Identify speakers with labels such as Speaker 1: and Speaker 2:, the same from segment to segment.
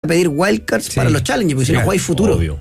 Speaker 1: pedir wildcards para los challenges, porque si no jugáis futuro.
Speaker 2: Obvio.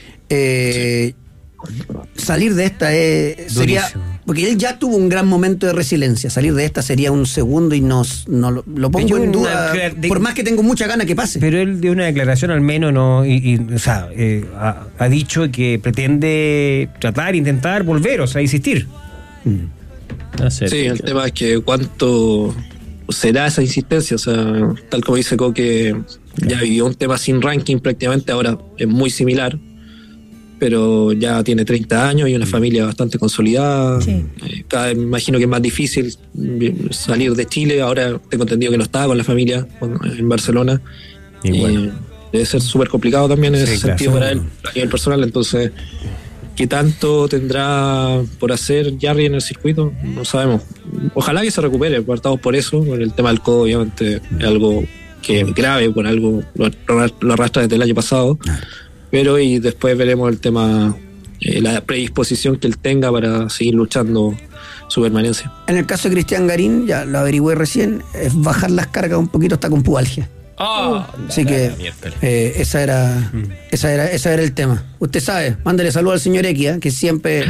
Speaker 1: Salir de esta sería... Porque él ya tuvo un gran momento de resiliencia. Salir de esta sería un segundo y no lo pongo en duda, por más que tengo muchas ganas que pase.
Speaker 3: Pero él dio una declaración al menos, ¿no? Ha dicho que pretende intentar volver, insistir.
Speaker 4: Sí, el tema es que cuánto será esa insistencia. Tal como dice Coque, ya vivió un tema sin ranking prácticamente, ahora es muy similar, pero ya tiene 30 años y una familia bastante consolidada. Sí. Cada vez me imagino que es más difícil salir de Chile. Ahora tengo entendido que no estaba con la familia en Barcelona. Y bueno, debe ser súper complicado también en ese sentido para él, a nivel personal. Entonces, ¿qué tanto tendrá por hacer Jarry en el circuito? No sabemos. Ojalá que se recupere, apartados por eso. Por el tema del codo, obviamente, es algo que es grave, por algo lo arrastra desde el año pasado. Pero y después veremos el tema, la predisposición que él tenga para seguir luchando su permanencia.
Speaker 1: En el caso de Cristian Garín, ya lo averigüé recién, es bajar las cargas un poquito, está con pubalgia. Así que esa era el tema. Usted sabe, mándale saludo al señor X, que siempre...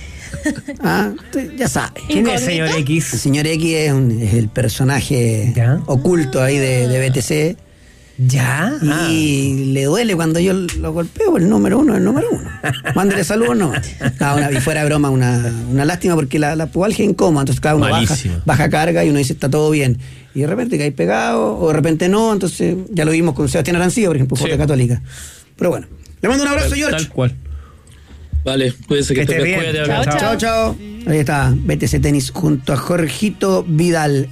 Speaker 1: ya sabe.
Speaker 3: ¿Quién es el señor X?
Speaker 1: El señor X es el personaje oculto ahí de BTC.
Speaker 3: ¿Ya?
Speaker 1: Y le duele cuando yo lo golpeo, el número uno. Mándale saludos, no. Y fuera de broma, una lástima porque la pubalgia es incómoda. Entonces, cada uno baja carga y uno dice está todo bien. Y de repente cae pegado, o de repente no. Entonces, ya lo vimos con Sebastián Arancibia, por ejemplo, Jorge Católica. Pero bueno, le mando un abrazo, George.
Speaker 2: Tal cual.
Speaker 4: Vale, cuídense que esté bien.
Speaker 1: Chao. Ahí está, BTC Tenis junto a Jorgito Vidal.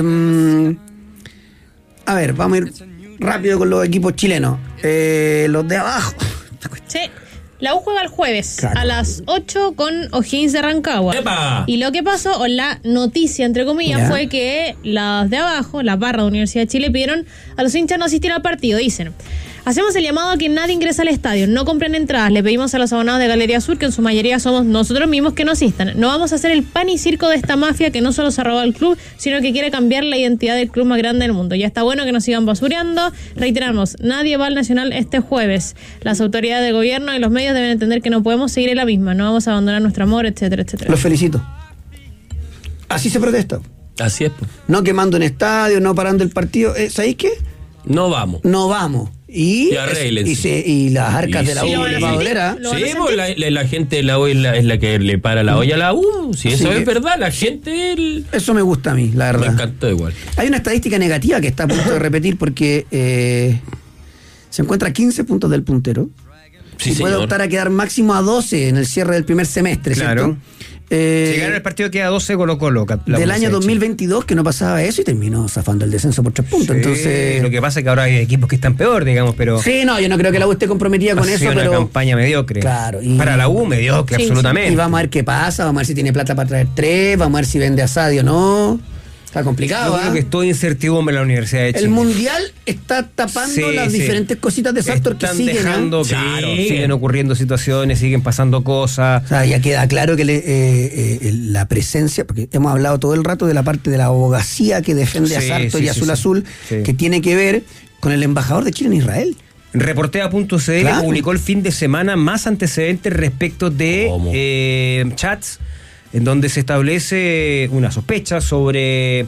Speaker 1: A ver, vamos a ir rápido con los equipos chilenos. Los de abajo.
Speaker 5: Sí. La U juega el jueves a las 8 con O'Higgins de Rancagua. ¡Epa! Y lo que pasó, o la noticia, entre comillas, fue que las de abajo, la barra de Universidad de Chile, pidieron a los hinchas no asistir al partido. Dicen: hacemos el llamado a que nadie ingrese al estadio, no compren entradas, le pedimos a los abonados de Galería Sur, que en su mayoría somos nosotros mismos, que no asistan. No vamos a hacer el pan y circo de esta mafia que no solo se ha robado el club, sino que quiere cambiar la identidad del club más grande del mundo. Ya está bueno que nos sigan basureando. Reiteramos, nadie va al Nacional este jueves. Las autoridades de gobierno y los medios deben entender que no podemos seguir en la misma, no vamos a abandonar nuestro amor, etcétera, etcétera.
Speaker 1: Los felicito. Así se protesta.
Speaker 2: Así es.
Speaker 1: No quemando en estadio, no parando el partido. ¿Sabéis qué?
Speaker 2: No vamos.
Speaker 1: Y
Speaker 2: arréglense.
Speaker 1: Y las arcas de la U les va a doler.
Speaker 2: Sí, la gente de la U es la que le para la olla a la U. Si eso es verdad, la gente...
Speaker 1: Eso me gusta a mí, la verdad.
Speaker 2: Me encantó igual.
Speaker 1: Hay una estadística negativa que está a punto de repetir porque se encuentra a 15 puntos del puntero.
Speaker 2: Sí,
Speaker 1: y puede optar a quedar máximo a 12 en el cierre del primer semestre,
Speaker 3: claro. Si gana el partido queda 12 Colo-Colo.
Speaker 1: Del año 2022 que no pasaba eso y terminó zafando el descenso por 3 puntos.
Speaker 3: Sí,
Speaker 1: entonces
Speaker 3: lo que pasa es que ahora hay equipos que están peor, digamos, pero...
Speaker 1: Sí, no, yo no creo que la U esté comprometida con eso,
Speaker 3: pero... una campaña mediocre.
Speaker 1: Claro.
Speaker 3: Para la U, mediocre, absolutamente.
Speaker 1: Y vamos a ver qué pasa, vamos a ver si tiene plata para traer 3, vamos a ver si vende Asadio o no. Está complicado.
Speaker 3: Yo creo que es todo incertidumbre en la Universidad de Chile.
Speaker 1: El Mundial está tapando las diferentes cositas de Sartor que siguen.
Speaker 3: Dejando, siguen ocurriendo situaciones, siguen pasando cosas.
Speaker 1: O sea, ya queda claro que la presencia, porque hemos hablado todo el rato de la parte de la abogacía que defiende a Sartor y Azul, que tiene que ver con el embajador de Chile en Israel.
Speaker 3: Reportea.cl publicó el fin de semana más antecedentes respecto de chats en donde se establece una sospecha sobre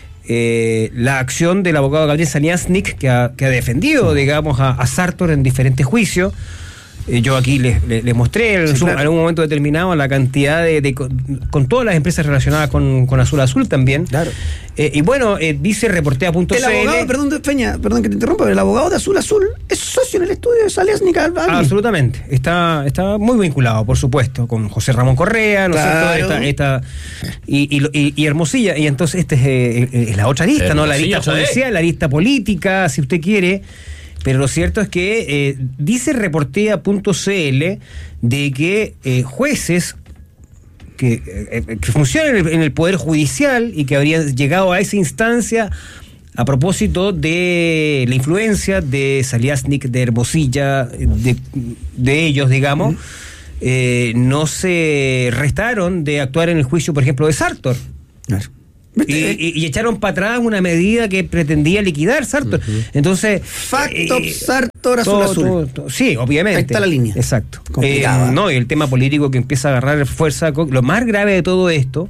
Speaker 3: la acción del abogado Gabriel Saliasnik, que ha defendido, digamos, a Sartor en diferentes juicios. Yo aquí les mostré en algún momento determinado la cantidad con todas las empresas relacionadas con Azul También.
Speaker 1: Claro.
Speaker 3: Y bueno, dice reportea.cl.
Speaker 1: El abogado, perdón que te interrumpa, pero el abogado de Azul es socio en el estudio de Saliasnik.
Speaker 3: Absolutamente. Está muy vinculado, por supuesto, con José Ramón Correa, ¿no es cierto? Y Hermosilla. Y entonces es la otra lista, ¿no? La lista judicial, la lista política, si usted quiere. Pero lo cierto es que dice reportea.cl de que jueces que funcionan en el Poder Judicial y que habrían llegado a esa instancia a propósito de la influencia de Saliasnik, de Hermosilla, de ellos, digamos, no se restaron de actuar en el juicio, por ejemplo, de Sartor. Y echaron para atrás una medida que pretendía liquidar Sartor. Entonces,
Speaker 1: Facto Sartor azul.
Speaker 3: Sí, obviamente.
Speaker 1: Ahí está la línea.
Speaker 3: Exacto. Y el tema político que empieza a agarrar fuerza. Lo más grave de todo esto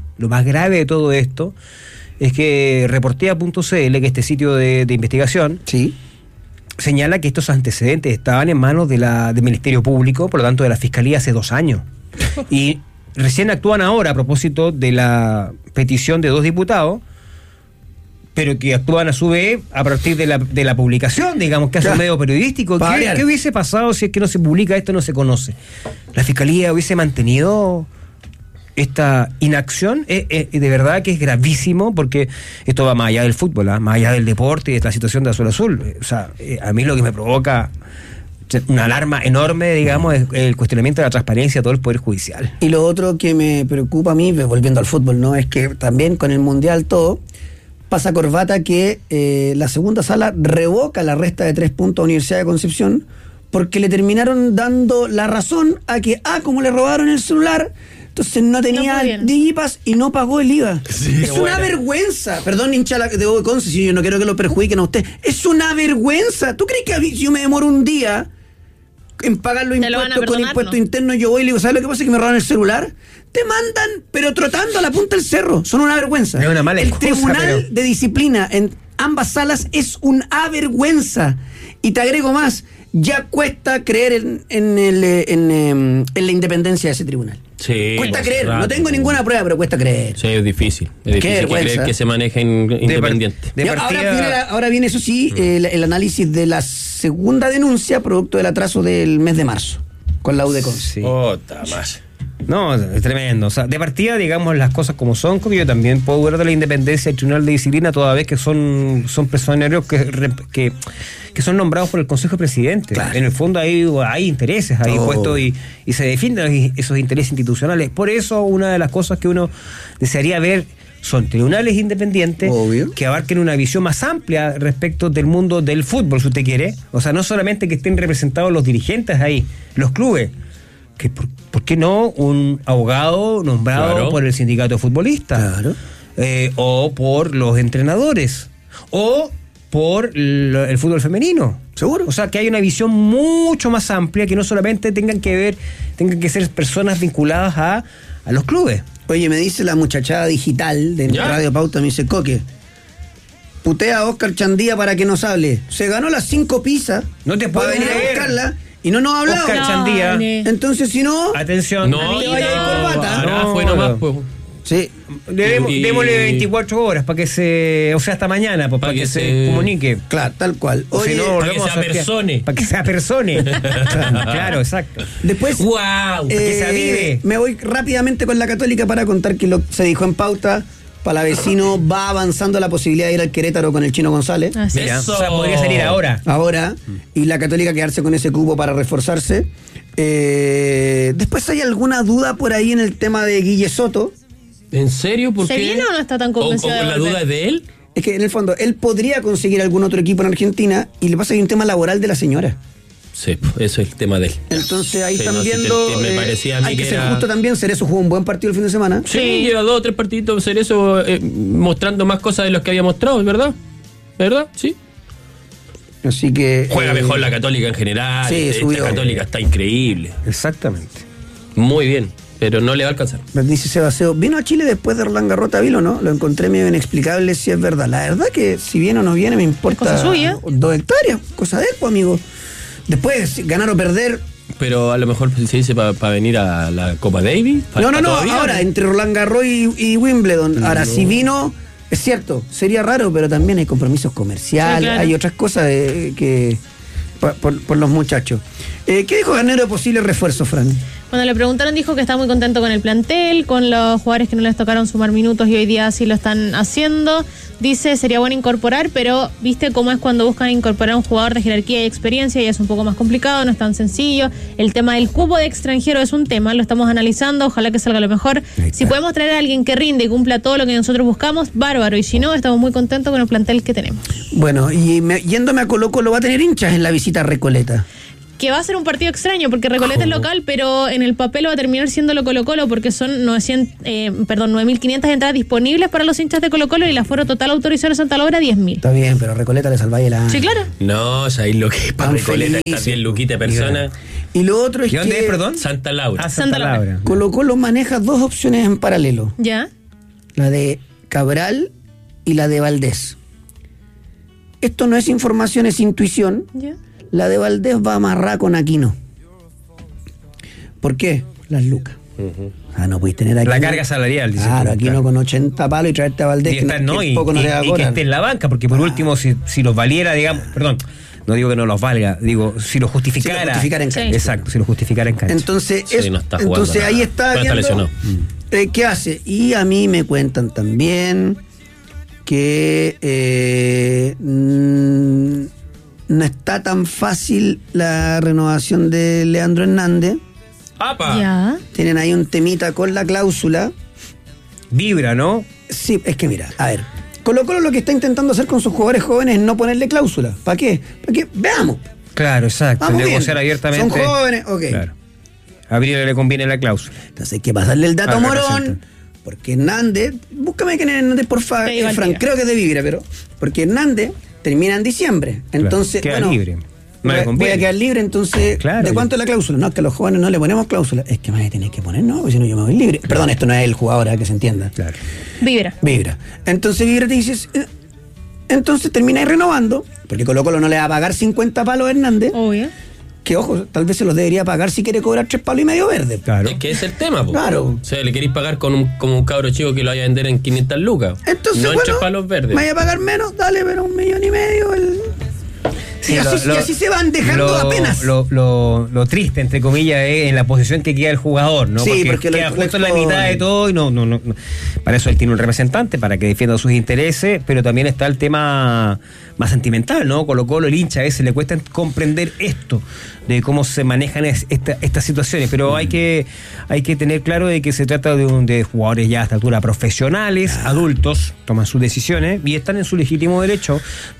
Speaker 3: es que Reportea.cl, que este sitio de investigación,
Speaker 1: sí,
Speaker 3: señala que estos antecedentes estaban en manos del Ministerio Público, por lo tanto de la Fiscalía, hace 2 años. Y recién actúan ahora a propósito de la petición de 2 diputados, pero que actúan a su vez a partir de la publicación, digamos, que hace un medio periodístico. ¿Qué hubiese pasado si es que no se publica esto, no se conoce? ¿La Fiscalía hubiese mantenido esta inacción? De verdad que es gravísimo, porque esto va más allá del fútbol, más allá del deporte y de la situación de Azul Azul. O sea, a mí lo que me provoca una alarma enorme, digamos, es el cuestionamiento de la transparencia de todo el Poder Judicial.
Speaker 1: Y lo otro que me preocupa a mí, volviendo al fútbol, ¿no? Es que también con el Mundial todo pasa corbata que la segunda sala revoca la resta de 3 puntos a Universidad de Concepción porque le terminaron dando la razón a que, como le robaron el celular, entonces no tenía Digipass y no pagó el IVA. Sí, es una vergüenza. Perdón, hincha de Conce, si yo no quiero que lo perjudiquen a usted. Es una vergüenza. ¿Tú crees que si yo me demoro un día en pagar los impuestos con impuestos internos, yo voy y le digo, ¿sabes lo que pasa? Que me robaron el celular. Te mandan, pero trotando a la punta del cerro. Son una vergüenza.
Speaker 3: Es una mala excusa,
Speaker 1: el Tribunal de Disciplina en ambas salas es una vergüenza. Y te agrego más, ya cuesta creer en la independencia de ese tribunal.
Speaker 2: Sí,
Speaker 1: cuesta creer, no tengo ninguna prueba, pero cuesta creer.
Speaker 2: Sí, es difícil. Es difícil creer que se maneja independiente.
Speaker 1: Ahora viene, eso sí, el análisis de la segunda denuncia producto del atraso del mes de marzo con la UDECON.
Speaker 3: Sí. Más. No, es tremendo. O sea, de partida, digamos las cosas como son, porque yo también puedo dudar de la independencia del Tribunal de Disciplina toda vez que son personeros que son nombrados por el Consejo de Presidentes. Claro. En el fondo hay intereses ahí puestos y se defienden esos intereses institucionales. Por eso una de las cosas que uno desearía ver son tribunales independientes. Obvio. Que abarquen una visión más amplia respecto del mundo del fútbol, si usted quiere. O sea, no solamente que estén representados los dirigentes ahí, los clubes. ¿Por qué no un abogado nombrado por el sindicato de futbolistas? Claro. O por los entrenadores. O por el fútbol femenino. ¿Seguro? O sea, que hay una visión mucho más amplia, que no solamente tengan que ser personas vinculadas a los clubes.
Speaker 1: Oye, me dice la muchachada digital de Radio Pauta, me dice, Coque, putea a Oscar Chandía para que nos hable. Se ganó las 5 pizzas.
Speaker 3: No te puedo
Speaker 1: venir a buscarla. Y no nos ha hablado.
Speaker 3: Oscar Chandía.
Speaker 1: Entonces, si no...
Speaker 3: Atención.
Speaker 1: No te vayas a corbata.
Speaker 2: No, fue nomás, pues.
Speaker 3: Sí. Démosle 24 horas para que se... O sea, hasta mañana, para que se comunique.
Speaker 1: Claro, tal cual.
Speaker 2: Oye, para que sea persone.
Speaker 3: Para que sea persone. Claro, exacto.
Speaker 1: Después...
Speaker 3: ¡Wow! Que se avive.
Speaker 1: Me voy rápidamente con la Católica para contar que se dijo en pauta. Palavecino va avanzando la posibilidad de ir al Querétaro con el Chino González.
Speaker 3: Mira, o sea, podría salir ahora.
Speaker 1: Y la Católica quedarse con ese cupo para reforzarse. Después, ¿hay alguna duda por ahí en el tema de Guille Soto?
Speaker 2: ¿En serio? ¿Por qué?
Speaker 5: ¿Se viene o no está tan convencido?
Speaker 2: ¿O la duda es de él?
Speaker 1: Es que en el fondo, él podría conseguir algún otro equipo en Argentina y le pasa que hay un tema laboral de la señora.
Speaker 2: Sí, eso es el tema de él.
Speaker 1: Entonces ahí están viendo.
Speaker 2: Me parecía a mí
Speaker 1: hay que ser justo también. Cerezo jugó un buen partido el fin de semana.
Speaker 2: Sí, lleva 2 o 3 partiditos Cerezo mostrando más cosas de los que había mostrado, ¿verdad? ¿Verdad? Sí.
Speaker 1: Así que.
Speaker 2: Juega mejor la Católica en general.
Speaker 1: Sí,
Speaker 2: la Católica está increíble.
Speaker 3: Exactamente.
Speaker 2: Muy bien, pero no le va a alcanzar.
Speaker 1: Dice Sebaseo, ¿vino a Chile después de Roland Garros Tavilo o no? Lo encontré medio inexplicable si es verdad. La verdad que si viene o no viene me importa.
Speaker 5: Cosa suya.
Speaker 1: 2 hectáreas, cosa de él, pues, amigo. Después, ganar o perder.
Speaker 2: Pero a lo mejor se dice para venir a la Copa Davis.
Speaker 1: No, ahora, entre Roland Garros y Wimbledon. Ahora, si vino, es cierto, sería raro, pero también hay compromisos comerciales, sí, claro. Hay otras cosas que por los muchachos. ¿Qué dijo Garnero de posible refuerzo, Fran?
Speaker 5: Cuando le preguntaron, dijo que está muy contento con el plantel, con los jugadores que no les tocaron sumar minutos y hoy día sí lo están haciendo. Dice, sería bueno incorporar, pero viste cómo es cuando buscan incorporar a un jugador de jerarquía y experiencia y es un poco más complicado, no es tan sencillo. El tema del cupo de extranjero es un tema, lo estamos analizando, ojalá que salga lo mejor. Si podemos traer a alguien que rinde y cumpla todo lo que nosotros buscamos, bárbaro, y si no, estamos muy contentos con el plantel que tenemos.
Speaker 1: Bueno, y yéndome a Colo Colo, va a tener hinchas en la visita a Recoleta.
Speaker 5: que va a ser un partido extraño, porque Recoleta es local, pero en el papel va a terminar siendo lo Colo-Colo, porque son 9.500 entradas disponibles para los hinchas de Colo-Colo y el aforo total autorizado en Santa Laura 10.000.
Speaker 1: Está bien, pero Recoleta le salváis la...
Speaker 5: Sí, claro.
Speaker 2: No, o sea, ahí lo que es para Recoleta está bien luquita persona.
Speaker 1: Y lo otro es
Speaker 3: ¿Y dónde
Speaker 1: que...
Speaker 3: es, perdón?
Speaker 2: Santa Laura.
Speaker 5: Santa Laura.
Speaker 1: Colo-Colo maneja 2 opciones en paralelo.
Speaker 5: ¿Ya?
Speaker 1: La de Cabral y la de Valdés. Esto no es información, es intuición.
Speaker 5: ¿Ya?
Speaker 1: La de Valdés va amarrada con Aquino. ¿Por qué? Las lucas. No podéis tener aquí.
Speaker 3: La carga salarial, dice.
Speaker 1: Claro, Aquino con 80 palos y traerte a Valdés,
Speaker 3: y que esté en la banca, porque por último, si los valiera, digamos, perdón, no digo que no los valga, digo, si lo justificara.
Speaker 1: Si lo justificara en cancha.
Speaker 5: Sí.
Speaker 3: Exacto, si lo justificara en cancha.
Speaker 1: Entonces,
Speaker 2: entonces
Speaker 1: ahí está viendo qué hace. Y a mí me cuentan también que no está tan fácil la renovación de Leandro Hernández.
Speaker 2: ¡Apa!
Speaker 5: Ya.
Speaker 1: Tienen ahí un temita con la cláusula.
Speaker 3: Vibra, ¿no?
Speaker 1: Sí, es que mira, a ver, Colo-Colo lo que está intentando hacer con sus jugadores jóvenes es no ponerle cláusula. ¿Para qué? Para que veamos.
Speaker 3: Claro, exacto.
Speaker 1: Vamos
Speaker 3: Negociar
Speaker 1: bien.
Speaker 3: abiertamente.
Speaker 1: Son jóvenes, ok.
Speaker 3: Claro. A Brillo le conviene la cláusula.
Speaker 1: Entonces hay que pasarle el dato a Morón,
Speaker 3: representante.
Speaker 1: porque Hernández, búscame quién es Hernández, por favor,
Speaker 5: Ahí va
Speaker 1: Frank, creo que es de Vibra, pero porque Hernández termina en diciembre. Entonces,
Speaker 3: queda
Speaker 1: bueno,
Speaker 3: libre. No le
Speaker 1: voy
Speaker 3: conviene.
Speaker 1: a quedar libre, entonces,
Speaker 3: Claro,
Speaker 1: ¿de cuánto es la cláusula? No, es que a los jóvenes no le ponemos cláusula. Es que más tenéis que poner, no, porque si no yo me voy libre. Perdón, esto no es el jugador, que se entienda.
Speaker 3: Claro.
Speaker 5: Vibra.
Speaker 1: Vibra. Entonces Vibra te dices, entonces termináis renovando, porque Colo-Colo no le va a pagar 50 palos a Hernández,
Speaker 5: Obvio.
Speaker 1: que ojo, tal vez se los debería pagar si quiere cobrar 3 palos y medio verde.
Speaker 3: Claro.
Speaker 2: Es que ese es el tema, po.
Speaker 1: Claro.
Speaker 2: O sea, le queréis pagar como un cabro chico que lo vaya a vender en 500 lucas.
Speaker 1: Entonces,
Speaker 2: no en 3 palos verdes.
Speaker 1: ¿me vaya a pagar menos? Dale, pero 1,5 millones.
Speaker 3: Sí,
Speaker 1: y así se van dejando apenas.
Speaker 3: Lo triste, entre comillas, es en la posición que queda el jugador, ¿no?
Speaker 1: Sí, porque
Speaker 3: queda
Speaker 1: lo
Speaker 3: justo en la
Speaker 1: expone.
Speaker 3: mitad de todo y no. Para eso él tiene un representante, para que defienda sus intereses, pero también está el tema más sentimental, ¿no? Colo-Colo, el hincha a veces le cuesta comprender esto, de cómo se manejan estas situaciones, pero hay que tener claro de que se trata de jugadores ya a esta altura profesionales, adultos, toman sus decisiones y están en su legítimo derecho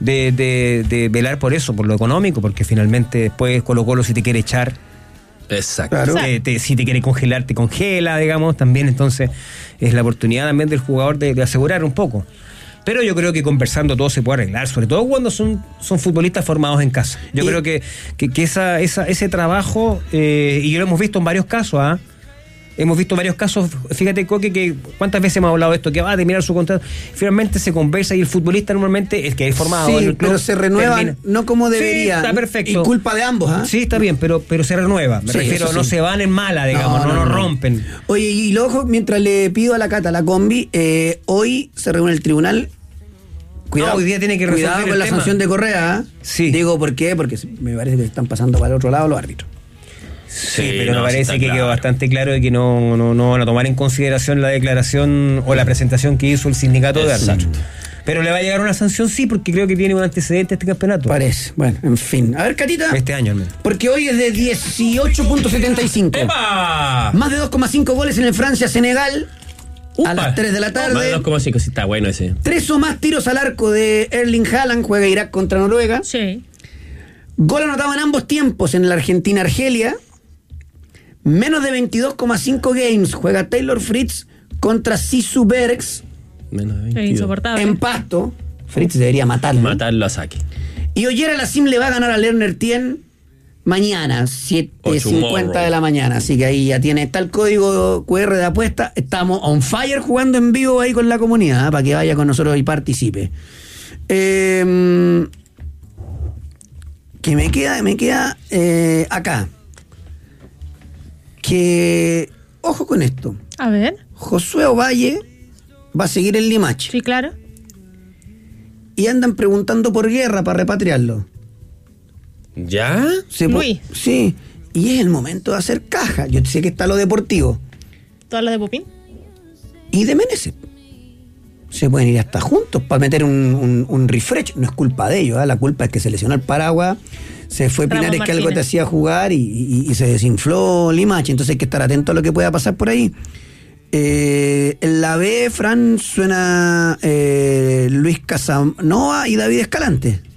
Speaker 3: de velar por eso, por lo económico, porque finalmente después Colo-Colo si te quiere echar,
Speaker 2: Exacto.
Speaker 1: Claro.
Speaker 3: si te quiere congelar, te congela, digamos, también entonces es la oportunidad también del jugador de asegurar un poco. Pero yo creo que conversando todo se puede arreglar, sobre todo cuando son futbolistas formados en casa. Yo creo que ese trabajo, y lo hemos visto en varios casos, hemos visto varios casos, fíjate, Coque, que cuántas veces hemos hablado de esto, que va a terminar su contrato, finalmente se conversa y el futbolista normalmente, el que es formado
Speaker 1: Sí,
Speaker 3: en el club,
Speaker 1: pero se renuevan no como debería.
Speaker 3: Sí, está perfecto.
Speaker 1: Y culpa de ambos,
Speaker 3: Sí, está bien, pero se renueva. Me refiero,
Speaker 1: eso
Speaker 3: no
Speaker 1: sí.
Speaker 3: se van en mala, digamos, no rompen.
Speaker 1: Oye, y lo ojo, mientras le pido a la Cata la combi, hoy se reúne el tribunal. Cuidado,
Speaker 3: hoy día tiene que resolver
Speaker 1: cuidado con
Speaker 3: el
Speaker 1: la
Speaker 3: tema.
Speaker 1: sanción de Correa.
Speaker 3: Sí.
Speaker 1: Digo, ¿por qué? Porque me parece que se están pasando para el otro lado los árbitros.
Speaker 3: Sí, pero me parece que quedó bastante claro de que no van a tomar en consideración la declaración o la presentación que hizo el sindicato de árbitros. Pero le va a llegar una sanción, sí, porque creo que tiene un antecedente este campeonato.
Speaker 1: Parece. Bueno, en fin. A ver, Catita.
Speaker 3: Este año al menos.
Speaker 1: Porque hoy es de 18.75.
Speaker 2: ¡Epa!
Speaker 1: Más de 2,5 goles en el Francia-Senegal. A las 3 de la tarde.
Speaker 2: Más de 2,5, sí, está bueno ese.
Speaker 1: 3 o más tiros al arco de Erling Haaland. Juega Irak contra Noruega.
Speaker 5: Sí.
Speaker 1: Gol anotado en ambos tiempos en la Argentina-Argelia. Menos de 22,5 games. Juega Taylor Fritz contra Sisu Bergs.
Speaker 2: Menos de
Speaker 5: Es
Speaker 2: 22.
Speaker 5: insoportable.
Speaker 1: En Pasto. Fritz debería matarlo.
Speaker 2: Matarlo a saque.
Speaker 1: Y Ollera Lassim le va a ganar a Lerner Tien mañana, 7:50 de la mañana. Así que ahí ya tiene, está el código QR de apuesta. Estamos on fire jugando en vivo ahí con la comunidad, para que vaya con nosotros y participe. Que me queda acá. Que, ojo con esto.
Speaker 5: A ver.
Speaker 1: Josué Ovalle va a seguir en Limache.
Speaker 5: Sí, claro.
Speaker 1: Y andan preguntando por Guerra para repatriarlo.
Speaker 2: ¿Ya?
Speaker 5: Luis.
Speaker 1: Sí, y es el momento de hacer caja. Yo sé que está lo deportivo.
Speaker 5: ¿Todas las de Popín?
Speaker 1: Y de Menezes. Se pueden ir hasta juntos para meter un refresh. No es culpa de ellos, la culpa es que se lesionó el paraguas. Se fue
Speaker 5: Ramos
Speaker 1: Pinares, que algo
Speaker 5: Martínez.
Speaker 1: te hacía jugar, y se desinfló Limache. Entonces hay que estar atento a lo que pueda pasar por ahí. En la B, Fran, suena Luis Casanova y David Escalante.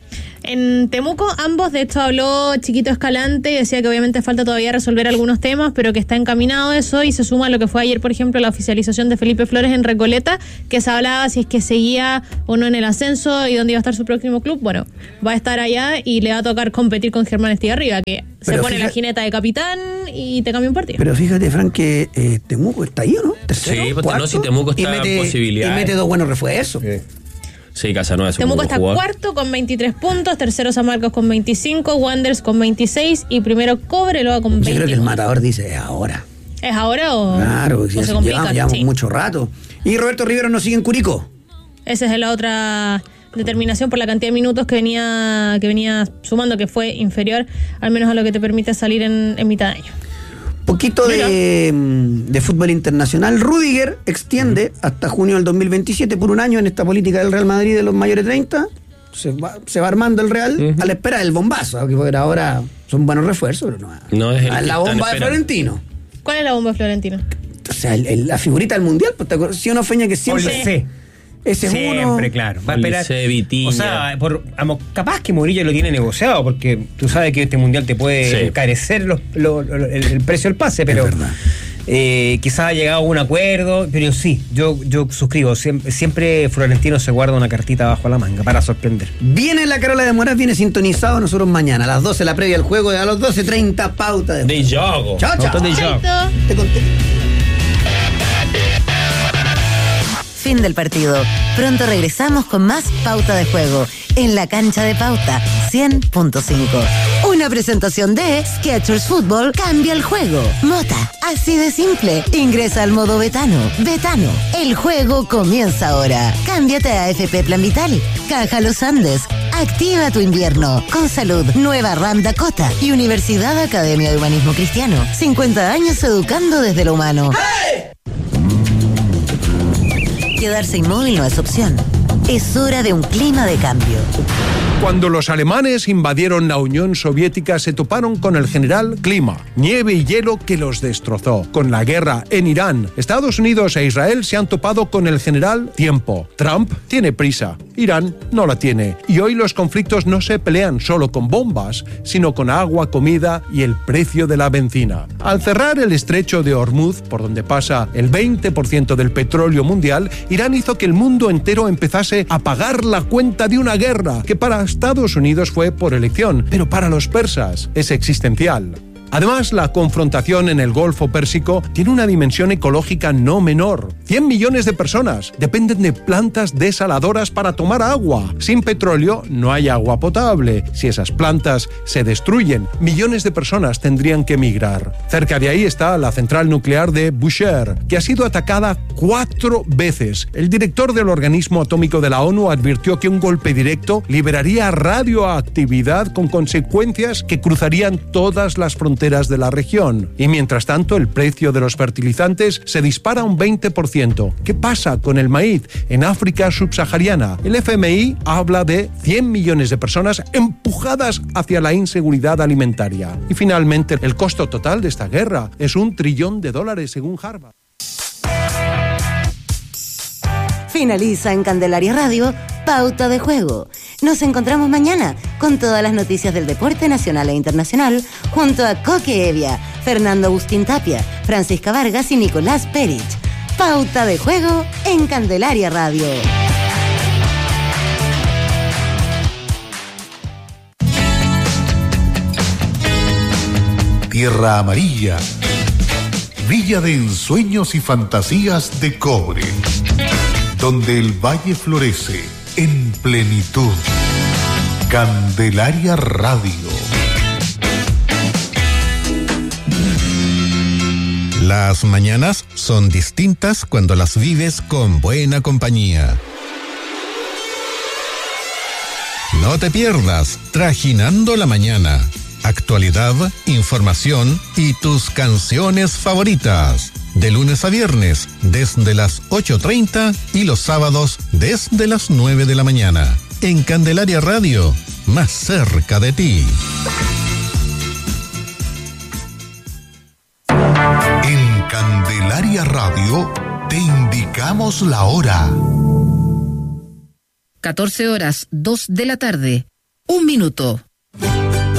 Speaker 5: En Temuco, ambos, de hecho habló Chiquito Escalante y decía que obviamente falta todavía resolver algunos temas, pero que está encaminado eso, y se suma a lo que fue ayer, por ejemplo, la oficialización de Felipe Flores en Recoleta, que se hablaba si es que seguía o no en el ascenso y dónde iba a estar su próximo club. Bueno, va a estar allá y le va a tocar competir con Germán Estigarribia, que se pone la jineta de capitán y te cambia un partido.
Speaker 1: Pero fíjate, Fran, que Temuco está ahí, ¿o no?
Speaker 2: Tercero, sí, porque no, si Temuco está en posibilidades.
Speaker 1: Y mete 2 buenos refuerzos.
Speaker 2: Sí, Casanova es un
Speaker 5: Temuco está cuarto con 23 puntos, tercero San Marcos con 25, Wanderers con 26 y primero Cobreloa con 20.
Speaker 1: Yo creo que el matador dice, es ahora.
Speaker 5: ¿Es ahora o...?
Speaker 1: Claro, porque
Speaker 5: se complica?
Speaker 1: Llevamos mucho rato. Y Roberto Rivero nos sigue en Curicó.
Speaker 5: Esa es la otra determinación por la cantidad de minutos que venía sumando, que fue inferior al menos a lo que te permite salir en mitad de año.
Speaker 1: Poquito de fútbol internacional. Rüdiger extiende hasta junio del 2027 por un año en esta política del Real Madrid de los mayores 30. Se va armando el Real a la espera del bombazo, aunque por ahora son buenos refuerzos, pero no es la bomba de Florentino.
Speaker 5: ¿Cuál es la bomba de Florentino?
Speaker 1: O sea, la figurita del Mundial, pues, si uno feña que siempre... Ese
Speaker 3: siempre, claro. Va a esperar.
Speaker 2: Vitinha.
Speaker 3: O sea, capaz que Murillo lo tiene negociado, porque tú sabes que este mundial te puede encarecer el precio del pase, pero quizás ha llegado a un acuerdo, pero sí, yo suscribo. Siempre Florentino se guarda una cartita bajo la manga para sorprender.
Speaker 1: Viene la Carola de Moraz, viene sintonizado nosotros mañana a las 12, la previa al juego, a las 12:30, pauta
Speaker 2: de juego.
Speaker 1: Chao. Te conté.
Speaker 6: Fin del partido. Pronto regresamos con más Pauta de Juego en la cancha de Pauta 100.5. Una presentación de Skechers Fútbol cambia el juego. Mota, así de simple. Ingresa al modo Betano. Betano, el juego comienza ahora. Cámbiate a AFP Plan Vital. Caja Los Andes. Activa tu invierno. Con Salud, Nueva RAM Dakota y Universidad Academia de Humanismo Cristiano. 50 años educando desde lo humano. ¡Hey! Quedarse inmóvil no es opción. Es hora de un clima de cambio.
Speaker 7: Cuando los alemanes invadieron la Unión Soviética se toparon con el general Clima, nieve y hielo que los destrozó. Con la guerra en Irán, Estados Unidos e Israel se han topado con el general Tiempo. Trump tiene prisa, Irán no la tiene. Y hoy los conflictos no se pelean solo con bombas, sino con agua, comida y el precio de la benzina. Al cerrar el estrecho de Hormuz, por donde pasa el 20% del petróleo mundial, Irán hizo que el mundo entero empezase a pagar la cuenta de una guerra que para Estados Unidos fue por elección, pero para los persas es existencial. Además, la confrontación en el Golfo Pérsico tiene una dimensión ecológica no menor. 100 millones de personas dependen de plantas desaladoras para tomar agua. Sin petróleo no hay agua potable. Si esas plantas se destruyen, millones de personas tendrían que emigrar. Cerca de ahí está la central nuclear de Bushehr, que ha sido atacada 4 veces. El director del organismo atómico de la ONU advirtió que un golpe directo liberaría radioactividad con consecuencias que cruzarían todas las fronteras de la región. Y mientras tanto, el precio de los fertilizantes se dispara un 20%. ¿Qué pasa con el maíz en África subsahariana? El FMI habla de 100 millones de personas empujadas hacia la inseguridad alimentaria. Y finalmente, el costo total de esta guerra es $1 trillón según Harvard.
Speaker 6: Finaliza en Candelaria Radio, Pauta de Juego. Nos encontramos mañana con todas las noticias del deporte nacional e internacional junto a Coque Evia, Fernando Agustín Tapia, Francisca Vargas y Nicolás Perich. Pauta de Juego en Candelaria Radio.
Speaker 8: Tierra Amarilla, villa de ensueños y fantasías de cobre, donde el valle florece en plenitud. Candelaria Radio.
Speaker 9: Las mañanas son distintas cuando las vives con buena compañía. No te pierdas Trajinando la Mañana. Actualidad, información y tus canciones favoritas. De lunes a viernes, desde las 8:30 y los sábados, desde las 9 de la mañana. En Candelaria Radio, más cerca de ti.
Speaker 8: En Candelaria Radio, te indicamos la hora.
Speaker 10: 14:02 de la tarde. 1 minuto.